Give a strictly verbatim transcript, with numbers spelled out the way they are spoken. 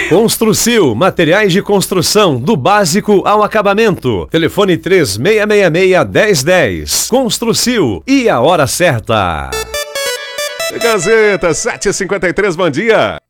Construcil, materiais de construção, do básico ao acabamento. Telefone três seis seis seis, um zero um zero. Construcil, e a hora certa. Gazeta, sete e cinquenta e três, bom dia.